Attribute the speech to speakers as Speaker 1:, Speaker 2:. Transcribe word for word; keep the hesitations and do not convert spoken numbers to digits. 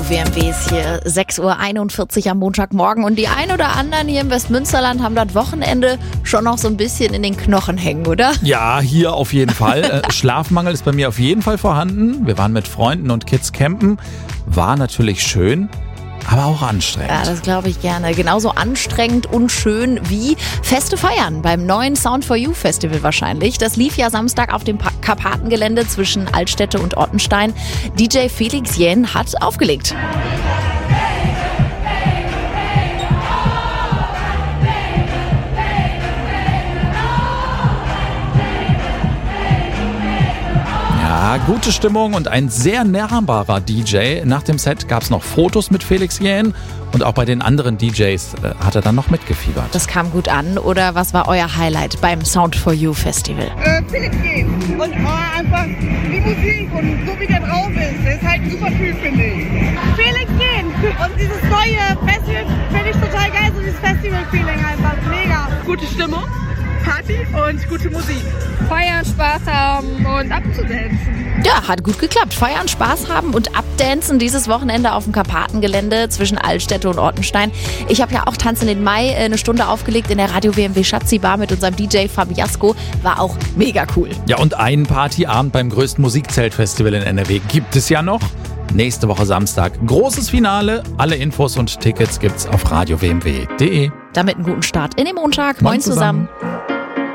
Speaker 1: W M W ist hier sechs Uhr einundvierzig am Montagmorgen und die ein oder anderen hier im Westmünsterland haben das Wochenende schon noch so ein bisschen in den Knochen hängen, oder?
Speaker 2: Ja, hier auf jeden Fall. Schlafmangel ist bei mir auf jeden Fall vorhanden. Wir waren mit Freunden und Kids campen. War natürlich schön, aber auch anstrengend.
Speaker 1: Ja, das glaube ich gerne. Genauso anstrengend und schön wie Feste feiern beim neuen Sound for You Festival wahrscheinlich. Das lief ja Samstag auf dem Karpatengelände zwischen Altstädte und Ottenstein. D J Felix Jähn hat aufgelegt.
Speaker 2: Ja, gute Stimmung und ein sehr nahbarer D J. Nach dem Set gab es noch Fotos mit Felix Jähn und auch bei den anderen D Js äh, hat er dann noch mitgefiebert.
Speaker 1: Das kam gut an. Oder was war euer Highlight beim Sound for You Festival?
Speaker 3: Äh, Felix Jähn. Und oh, einfach die Musik und so wie der drauf ist. Der ist halt ein super Typ, finde ich. Felix Jähn. Und dieses neue Festival finde ich total geil. So dieses Festival-Feeling einfach. Mega.
Speaker 4: Gute Stimmung, Party und gute Musik. Feiern, Spaß haben und abzudancen.
Speaker 1: Ja, hat gut geklappt. Feiern, Spaß haben und abdancen dieses Wochenende auf dem Karpatengelände zwischen Altstädte und Ottenstein. Ich habe ja auch Tanz in den Mai eine Stunde aufgelegt in der Radio W M W Schatzi Bar mit unserem D J Fabiasco. War auch mega cool.
Speaker 2: Ja, und einen Partyabend beim größten Musikzeltfestival in N R W gibt es ja noch. Nächste Woche Samstag. Großes Finale. Alle Infos und Tickets gibt's auf radio w m w punkt d e.
Speaker 1: Damit einen guten Start in den Montag.
Speaker 2: Moin
Speaker 1: Moin zusammen.
Speaker 2: zusammen.